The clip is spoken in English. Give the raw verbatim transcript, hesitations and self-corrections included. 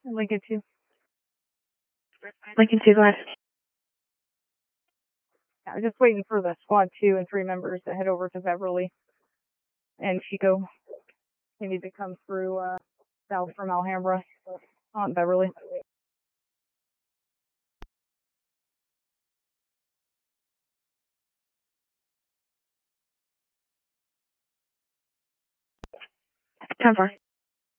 Lincoln two. Lincoln two, go ahead. Yeah, I'm just waiting for the squad two and three members to head over to Beverly and Chico. They need to come through uh, south from Alhambra on Beverly. ten four.